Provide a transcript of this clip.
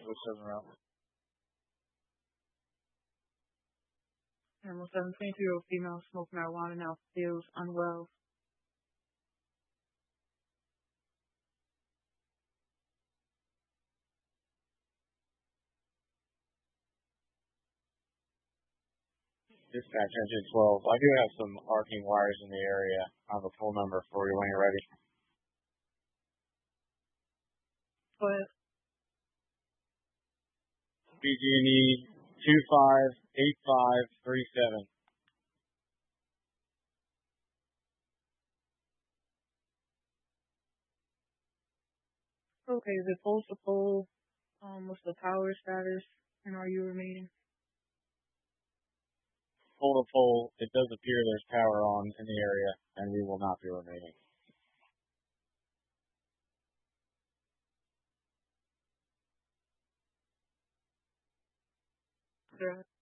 7 route. Animal 7, 22-year-old female smoked marijuana, now feels unwell. Dispatch engine 12. I do have some arcing wires in the area. I have a full number for you when you're ready. Go ahead. BG&E 258537. Okay, is it pole to pole? What's the power status? And are you remaining? Pole to pole, it does appear there's power on in the area, and we will not be remaining. Sure.